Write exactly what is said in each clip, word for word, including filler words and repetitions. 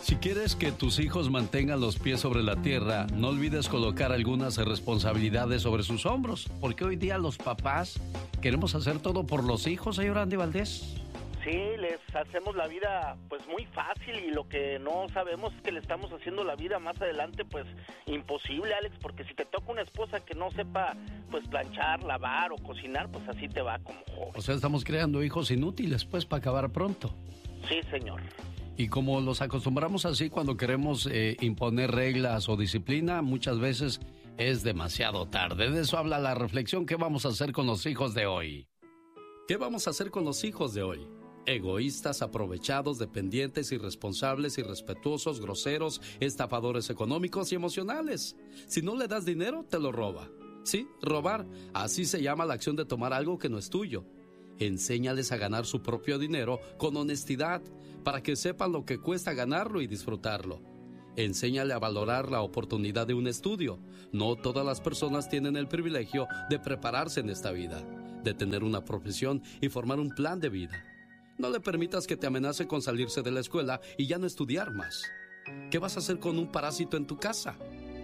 Si quieres que tus hijos mantengan los pies sobre la tierra, no olvides colocar algunas responsabilidades sobre sus hombros, porque hoy día los papás queremos hacer todo por los hijos, señor Andy Valdés. Sí, les hacemos la vida pues muy fácil y lo que no sabemos es que le estamos haciendo la vida más adelante pues imposible, Alex, porque si te toca una esposa que no sepa pues planchar, lavar o cocinar, pues así te va como joven. O sea, estamos creando hijos inútiles pues para acabar pronto. Sí, señor. Y como los acostumbramos así cuando queremos eh, imponer reglas o disciplina, muchas veces es demasiado tarde. De eso habla la reflexión. ¿Qué vamos a hacer con los hijos de hoy? ¿Qué vamos a hacer con los hijos de hoy? Egoístas, aprovechados, dependientes, irresponsables, irrespetuosos, groseros, estafadores económicos y emocionales. Si no le das dinero, te lo roba. Sí, robar. Así se llama la acción de tomar algo que no es tuyo. Enséñales a ganar su propio dinero con honestidad, para que sepan lo que cuesta ganarlo y disfrutarlo. Enséñale a valorar la oportunidad de un estudio. No todas las personas tienen el privilegio de prepararse en esta vida, de tener una profesión y formar un plan de vida. No le permitas que te amenace con salirse de la escuela y ya no estudiar más. ¿Qué vas a hacer con un parásito en tu casa?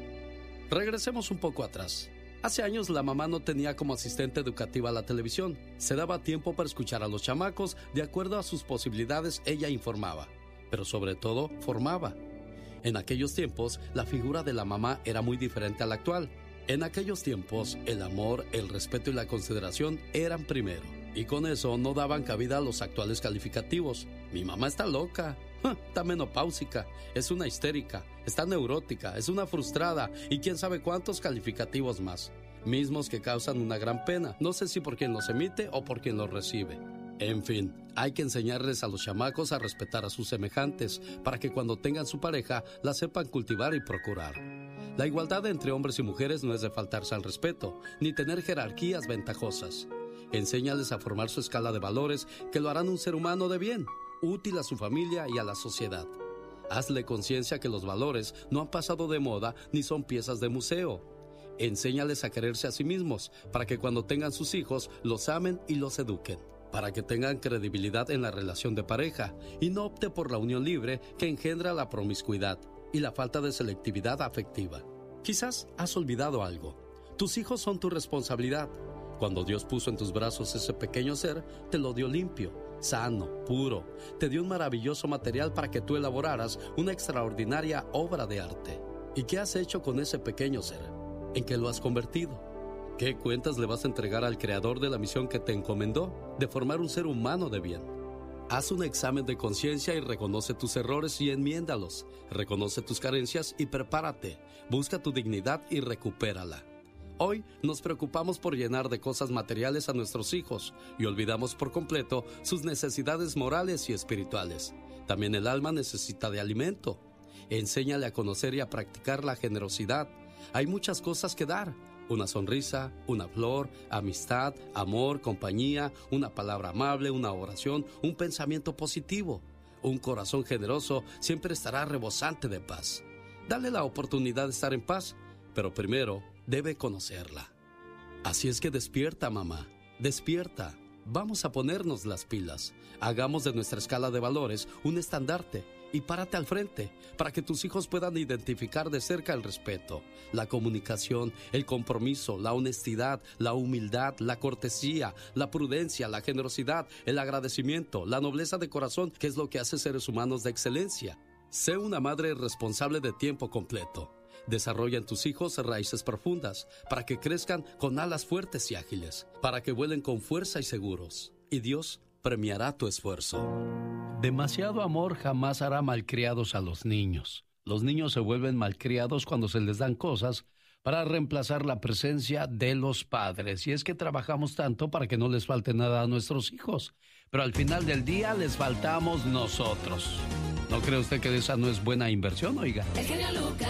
Regresemos un poco atrás. Hace años la mamá no tenía como asistente educativa la televisión. Se daba tiempo para escuchar a los chamacos. De acuerdo a sus posibilidades, ella informaba, pero sobre todo formaba. En aquellos tiempos, la figura de la mamá era muy diferente a la actual. En aquellos tiempos, el amor, el respeto y la consideración eran primero. Y con eso no daban cabida a los actuales calificativos. Mi mamá está loca, está menopáusica, es una histérica, está neurótica, es una frustrada y quién sabe cuántos calificativos más. Mismos que causan una gran pena, no sé si por quien los emite o por quien los recibe. En fin, hay que enseñarles a los chamacos a respetar a sus semejantes para que cuando tengan su pareja la sepan cultivar y procurar. La igualdad entre hombres y mujeres no es de faltarse al respeto, ni tener jerarquías ventajosas. Enséñales a formar su escala de valores que lo harán un ser humano de bien, útil a su familia y a la sociedad. Hazle conciencia que los valores no han pasado de moda ni son piezas de museo. Enséñales a quererse a sí mismos para que cuando tengan sus hijos los amen y los eduquen, para que tengan credibilidad en la relación de pareja y no opte por la unión libre que engendra la promiscuidad y la falta de selectividad afectiva. Quizás has olvidado algo. Tus hijos son tu responsabilidad. Cuando Dios puso en tus brazos ese pequeño ser, te lo dio limpio, sano, puro. Te dio un maravilloso material para que tú elaboraras una extraordinaria obra de arte. ¿Y qué has hecho con ese pequeño ser? ¿En qué lo has convertido? ¿Qué cuentas le vas a entregar al creador de la misión que te encomendó de formar un ser humano de bien? Haz un examen de conciencia y reconoce tus errores y enmiéndalos. Reconoce tus carencias y prepárate. Busca tu dignidad y recupérala. Hoy nos preocupamos por llenar de cosas materiales a nuestros hijos y olvidamos por completo sus necesidades morales y espirituales. También el alma necesita de alimento. Enséñale a conocer y a practicar la generosidad. Hay muchas cosas que dar. Una sonrisa, una flor, amistad, amor, compañía, una palabra amable, una oración, un pensamiento positivo. Un corazón generoso siempre estará rebosante de paz. Dale la oportunidad de estar en paz, pero primero debe conocerla. Así es que despierta, mamá, despierta. Vamos a ponernos las pilas. Hagamos de nuestra escala de valores un estandarte y párate al frente para que tus hijos puedan identificar de cerca el respeto, la comunicación, el compromiso, la honestidad, la humildad, la cortesía, la prudencia, la generosidad, el agradecimiento, la nobleza de corazón, que es lo que hace seres humanos de excelencia. Sé una madre responsable de tiempo completo. Desarrolla en tus hijos raíces profundas para que crezcan con alas fuertes y ágiles, para que vuelen con fuerza y seguros. Y Dios premiará tu esfuerzo. Demasiado amor jamás hará malcriados a los niños. Los niños se vuelven malcriados cuando se les dan cosas para reemplazar la presencia de los padres. Y es que trabajamos tanto para que no les falte nada a nuestros hijos, pero al final del día les faltamos nosotros. ¿No cree usted que esa no es buena inversión, oiga? El genio Lucas.